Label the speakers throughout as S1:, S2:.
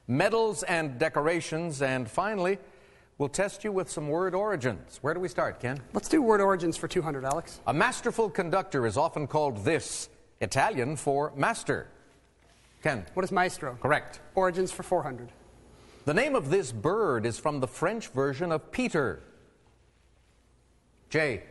S1: medals and decorations, and finally, we'll test you with some word origins. Where do we start, Ken?
S2: Let's do word origins for 200, Alex.
S1: A masterful conductor is often called this, Italian for master. Ken?
S2: What is maestro?
S1: Correct.
S2: Origins for 400.
S1: The name of this bird is from the French version of Peter. Jay?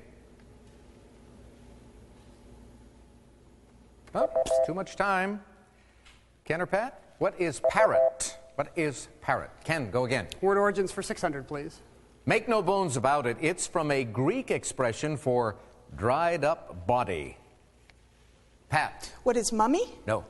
S1: Oops, too much time. Ken or Pat? What is parrot? What is parrot? Ken, go again.
S2: Word origins for 600, please.
S1: Make no bones about it, it's from a Greek expression for dried up body. Pat?
S3: What is mummy?
S1: No.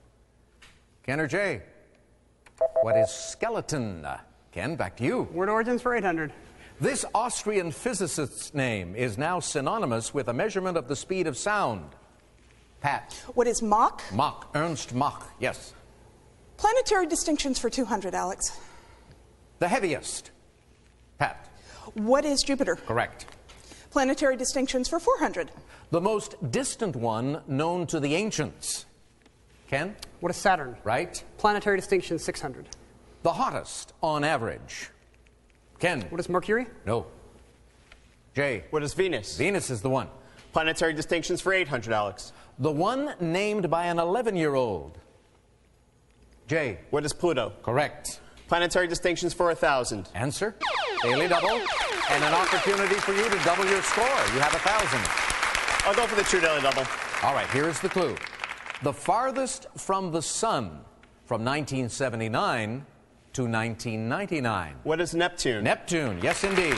S1: Ken or Jay? What is skeleton? Ken, back to you.
S2: Word origins for 800.
S1: This Austrian physicist's name is now synonymous with a measurement of the speed of sound. Pat?
S3: What is Mach?
S1: Mach. Ernst Mach, yes.
S3: Planetary distinctions for 200, Alex.
S1: The heaviest. Pat?
S3: What is Jupiter?
S1: Correct.
S3: Planetary distinctions for 400.
S1: The most distant one known to the ancients. Ken?
S2: What is Saturn?
S1: Right.
S2: Planetary distinction 600.
S1: The hottest on average. Ken?
S2: What is Mercury?
S1: No. Jay?
S4: What is Venus?
S1: Venus is the one.
S4: Planetary distinctions for 800, Alex.
S1: The one named by an 11-year-old. Jay?
S4: What is Pluto?
S1: Correct.
S4: Planetary distinctions for 1,000.
S1: Answer? Daily double. And an opportunity for you to double your score. You have 1,000.
S4: I'll go for the true daily double.
S1: All right, here's the clue. The farthest from the sun from 1979 to 1999.
S4: What is Neptune?
S1: Neptune, yes indeed.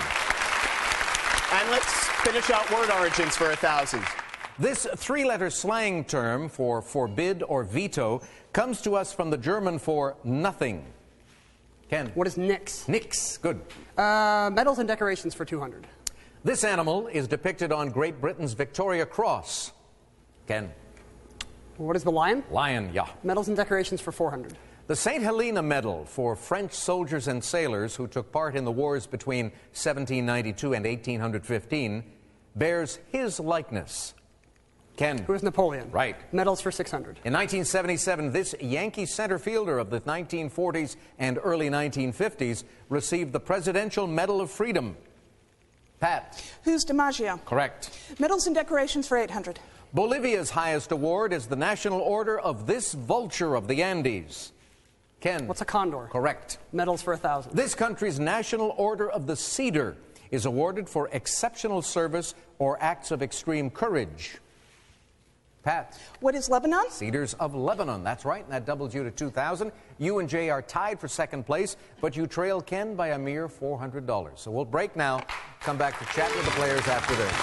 S4: And let's finish out word origins for 1,000.
S1: This three-letter slang term for forbid or veto comes to us from the German for nothing. Ken?
S2: What is Nix?
S1: Nix, good.
S2: Medals and decorations for 200.
S1: This animal is depicted on Great Britain's Victoria Cross. Ken?
S2: What is the lion?
S1: Lion, yeah.
S2: Medals and decorations for 400.
S1: The St. Helena Medal for French soldiers and sailors who took part in the wars between 1792 and 1815 bears his likeness. Ken?
S2: Who is Napoleon?
S1: Right.
S2: Medals for 600.
S1: In 1977, this Yankee center fielder of the 1940s and early 1950s received the Presidential Medal of Freedom. Pat?
S3: Who's DiMaggio?
S1: Correct.
S3: Medals and decorations for 800.
S1: Bolivia's highest award is the National Order of this Vulture of the Andes. Ken?
S2: What's a condor?
S1: Correct.
S2: Medals for 1,000.
S1: This country's National Order of the Cedar is awarded for exceptional service or acts of extreme courage. Pat?
S3: What is Lebanon?
S1: Cedars of Lebanon, that's right, and that doubles you to 2,000. You and Jay are tied for second place, but you trail Ken by a mere $400. So we'll break now, come back to chat with the players after this.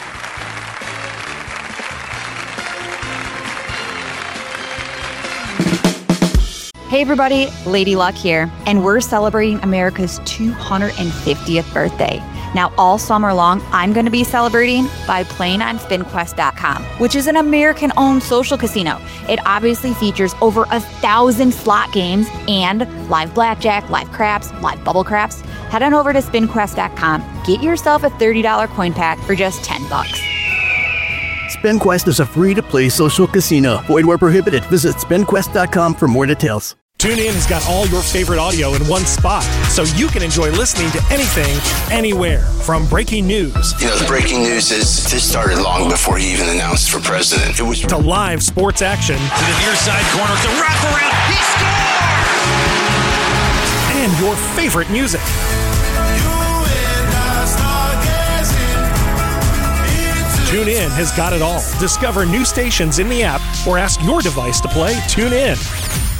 S5: Hey everybody, Lady Luck here, and we're celebrating America's 250th birthday. Now all summer long, I'm going to be celebrating by playing on SpinQuest.com, which is an American-owned social casino. It obviously features over 1,000 slot games and live blackjack, live craps, live bubble craps. Head on over to SpinQuest.com, get yourself a $30 coin pack for just $10.
S6: SpinQuest is a free-to-play social casino. Void where prohibited. Visit SpinQuest.com for more details.
S7: TuneIn has got all your favorite audio in one spot, so you can enjoy listening to anything, anywhere. From breaking news.
S8: You know, the breaking news is this started long before he even announced for president. It was
S7: to live sports action.
S9: To the near side corner, to wraparound. He scores!
S7: And your favorite music. TuneIn has got it all. Discover new stations in the app or ask your device to play TuneIn.